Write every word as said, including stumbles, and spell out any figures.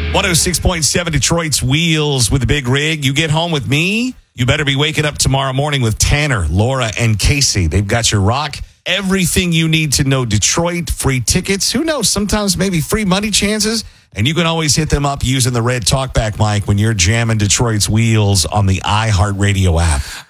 one oh six point seven Detroit's Wheels with the Big Rig. You get home with me, you better be waking up tomorrow morning with Tanner, Laura, and Casey. They've got your rock. Everything you need to know Detroit. Free tickets. Who knows? Sometimes maybe free money chances. And you can always hit them up using the red talkback mic when you're jamming Detroit's Wheels on the iHeartRadio app.